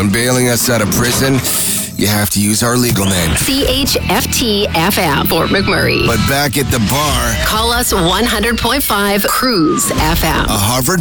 When bailing us out of prison, you have to use our legal name. CHFT-FM, Fort McMurray. But back at the bar, Call us 100.5 Cruise FM. a Harvard